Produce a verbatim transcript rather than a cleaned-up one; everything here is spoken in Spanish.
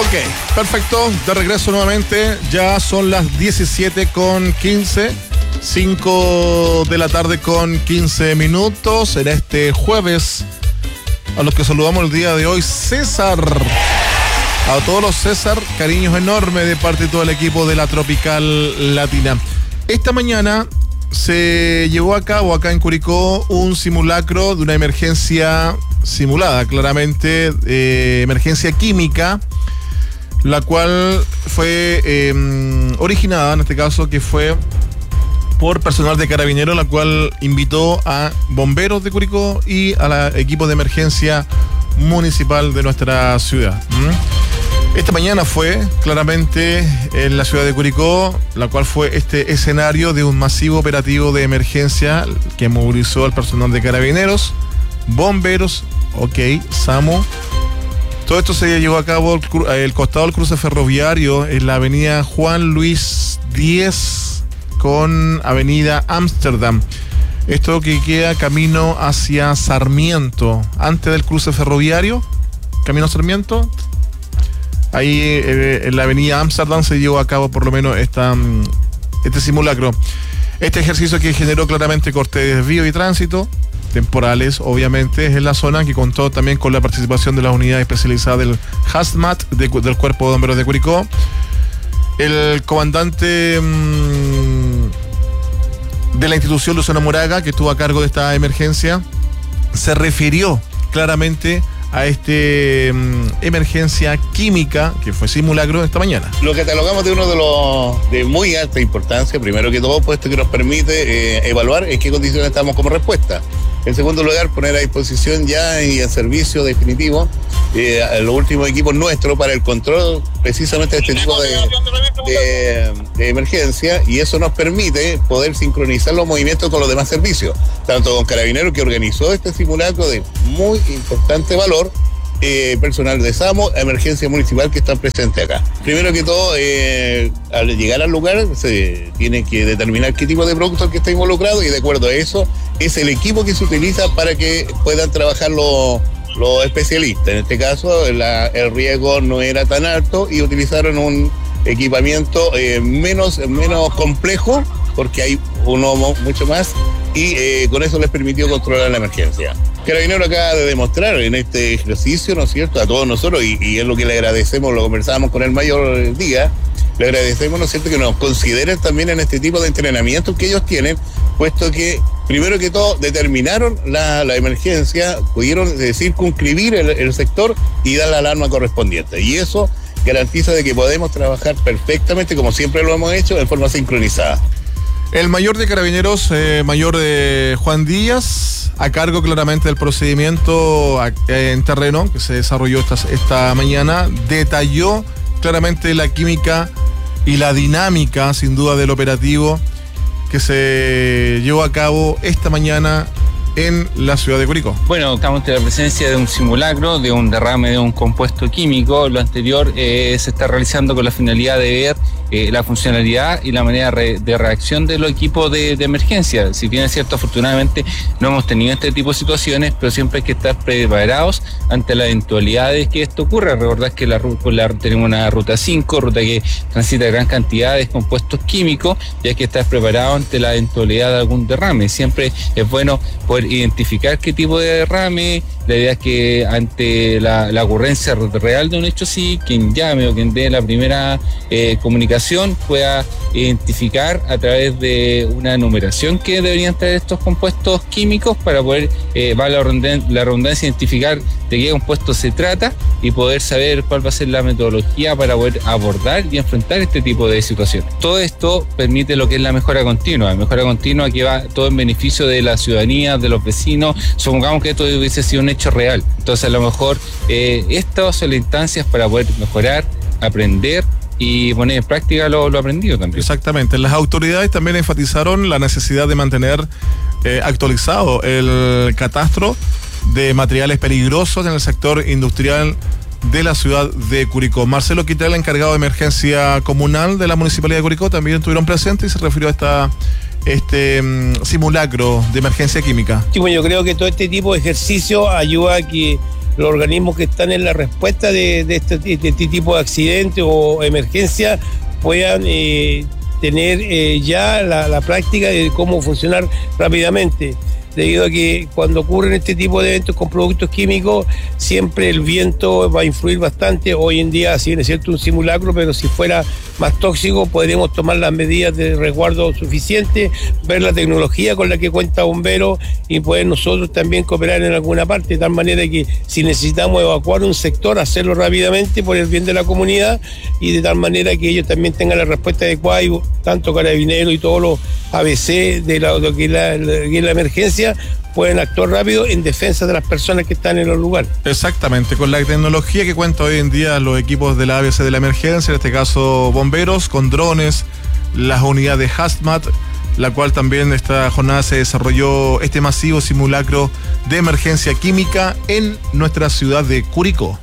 Ok, perfecto. De regreso nuevamente. Ya son las diecisiete con quince. cinco de la tarde con quince minutos. En este jueves, a los que saludamos el día de hoy, César. A todos los César, cariños enormes de parte de todo el equipo de la Tropical Latina. Esta mañana se llevó a cabo acá en Curicó un simulacro de una emergencia simulada, claramente, eh, emergencia química, la cual fue eh, originada, en este caso, que fue por personal de Carabineros, la cual invitó a bomberos de Curicó y a la equipo de emergencia municipal de nuestra ciudad. ¿Mm? Esta mañana fue claramente en la ciudad de Curicó, la cual fue este escenario de un masivo operativo de emergencia que movilizó al personal de Carabineros, bomberos, ok, SAMU. Todo esto se llevó a cabo el, el costado del cruce ferroviario en la avenida Juan Luis diez con avenida Ámsterdam. Esto que queda camino hacia Sarmiento, antes del cruce ferroviario, camino a Sarmiento. Ahí eh, en la avenida Ámsterdam se llevó a cabo por lo menos esta, este simulacro. Este ejercicio que generó claramente cortes de desvío y tránsito temporales, obviamente, es en la zona que contó también con la participación de la unidad especializada del HAZMAT de, del Cuerpo de Bomberos de Curicó. El comandante mmm, de la institución, Luciano Moraga, que estuvo a cargo de esta emergencia, se refirió claramente a este um, emergencia química que fue simulacro esta mañana. Lo catalogamos de uno de los de muy alta importancia, primero que todo, puesto que nos permite eh, evaluar en qué condiciones estamos como respuesta. En segundo lugar, poner a disposición ya y en servicio definitivo eh, a los últimos equipos nuestros para el control precisamente de este tipo de, de, de emergencia, y eso nos permite poder sincronizar los movimientos con los demás servicios, tanto con Carabineros, que organizó este simulacro de muy importante valor, Eh, personal de SAMU, emergencia municipal que están presentes acá. Primero que todo, eh, al llegar al lugar se tiene que determinar qué tipo de producto es que está involucrado, y de acuerdo a eso es el equipo que se utiliza para que puedan trabajar los, los especialistas. En este caso la, el riesgo no era tan alto y utilizaron un equipamiento eh, menos, menos complejo, porque hay uno mucho más, y eh, con eso les permitió controlar la emergencia. Carabinero acaba de demostrar en este ejercicio, ¿no es cierto?, a todos nosotros, y, y es lo que le agradecemos, lo conversábamos con el mayor día, le agradecemos, ¿no es cierto?, que nos consideren también en este tipo de entrenamientos que ellos tienen, puesto que, primero que todo, determinaron la, la emergencia, pudieron eh, circunscribir el, el sector y dar la alarma correspondiente, y eso garantiza de que podemos trabajar perfectamente, como siempre lo hemos hecho, en forma sincronizada. El mayor de Carabineros, eh, mayor de Juan Díaz, a cargo claramente del procedimiento en terreno que se desarrolló esta, esta mañana, detalló claramente la química y la dinámica, sin duda, del operativo que se llevó a cabo esta mañana en la ciudad de Curicó. Bueno, estamos ante la presencia de un simulacro, de un derrame de un compuesto químico. Lo anterior eh, se está realizando con la finalidad de ver eh, la funcionalidad y la manera re, de reacción de los equipos de, de emergencia. Si bien es cierto, afortunadamente no hemos tenido este tipo de situaciones, pero siempre hay que estar preparados ante la eventualidad de que esto ocurra. Recordad que la, la, tenemos una ruta cinco, ruta que transita gran cantidad de compuestos químicos, y hay que estar preparado ante la eventualidad de algún derrame. Siempre es bueno poder identificar qué tipo de derrame. La idea es que ante la, la ocurrencia real de un hecho, sí, quien llame o quien dé la primera eh, comunicación pueda identificar a través de una numeración que deberían tener estos compuestos químicos para poder, eh, va la redundancia, identificar de qué compuesto se trata y poder saber cuál va a ser la metodología para poder abordar y enfrentar este tipo de situaciones. Todo esto permite lo que es la mejora continua, mejora continua que va todo en beneficio de la ciudadanía, de los vecinos. Supongamos que esto hubiese sido un hecho real, entonces a lo mejor eh, estas son las instancias para poder mejorar, aprender y poner en práctica lo, lo aprendido también. Exactamente. Las autoridades también enfatizaron la necesidad de mantener eh, actualizado el catastro de materiales peligrosos en el sector industrial de la ciudad de Curicó. Marcelo Quitel, encargado de emergencia comunal de la Municipalidad de Curicó, también estuvieron presentes y se refirió a esta este um, simulacro de emergencia química. Sí, bueno, yo creo que todo este tipo de ejercicio ayuda a que los organismos que están en la respuesta de, de, este, de este tipo de accidente o emergencia puedan eh, tener eh, ya la, la práctica de cómo funcionar rápidamente. Debido a que cuando ocurren este tipo de eventos con productos químicos, siempre el viento va a influir bastante. Hoy en día, si bien es cierto un simulacro, pero si fuera más tóxico, podremos tomar las medidas de resguardo suficientes, ver la tecnología con la que cuenta Bomberos y poder nosotros también cooperar en alguna parte, de tal manera que si necesitamos evacuar un sector, hacerlo rápidamente por el bien de la comunidad y de tal manera que ellos también tengan la respuesta adecuada y tanto Carabineros y todos los A B C de la, de la, de la emergencia pueden actuar rápido en defensa de las personas que están en los lugares. Exactamente, con la tecnología que cuenta hoy en día los equipos de la A B C de la emergencia, en este caso bomberos, con drones, las unidades Hazmat, la cual también esta jornada se desarrolló este masivo simulacro de emergencia química en nuestra ciudad de Curicó.